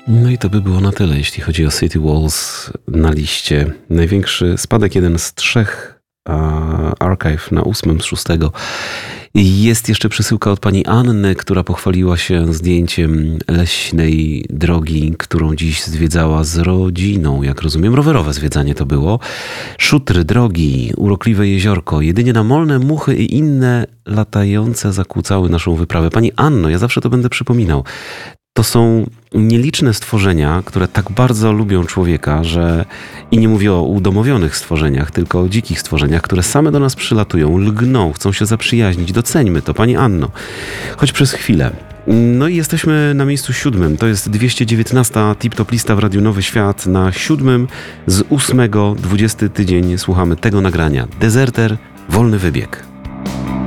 No i to by było na tyle, jeśli chodzi o City Walls na liście. Największy spadek, jeden z 3, Archive na 8 z 6. Jest jeszcze przesyłka od pani Anny, która pochwaliła się zdjęciem leśnej drogi, którą dziś zwiedzała z rodziną. Jak rozumiem, rowerowe zwiedzanie to było. Szutry, drogi, urokliwe jeziorko, jedynie namolne muchy i inne latające zakłócały naszą wyprawę. Pani Anno, ja zawsze to będę przypominał. To są nieliczne stworzenia, które tak bardzo lubią człowieka, że i nie mówię o udomowionych stworzeniach, tylko o dzikich stworzeniach, które same do nas przylatują, lgną, chcą się zaprzyjaźnić. Doceńmy to, pani Anno. Choć przez chwilę. No i jesteśmy na miejscu 7. To jest 219. Tip-top lista w Radiu Nowy Świat. Na 7 z 8, 20 tydzień słuchamy tego nagrania. Deserter, wolny wybieg.